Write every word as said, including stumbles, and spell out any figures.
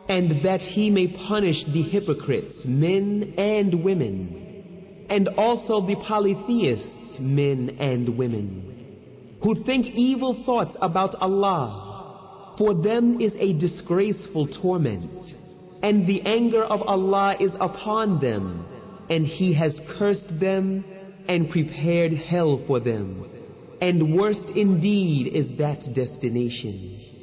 and that he may punish the hypocrites, men and women, and also the polytheists, men and women, who think evil thoughts about Allah. For them is a disgraceful torment, and the anger of Allah is upon them, and He has cursed them and prepared hell for them, and worst indeed is that destination.